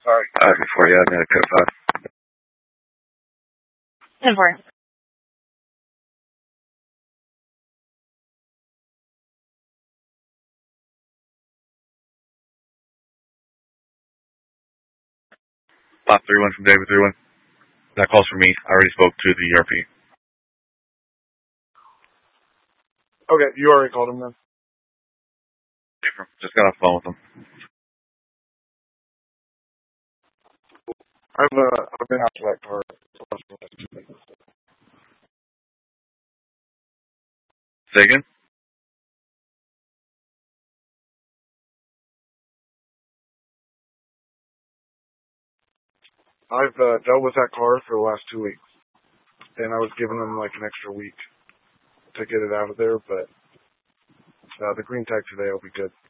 Alright. Before you add me to code 5. 10-4. Pop 3-1 from David 3-1. That call's for me. I already spoke to the ERP. Okay, you already called him then? Just got off the phone with him. I've been out to that car. Say again? I've dealt with that car for the last 2 weeks, and I was giving them like an extra week to get it out of there, but the green tag today will be good.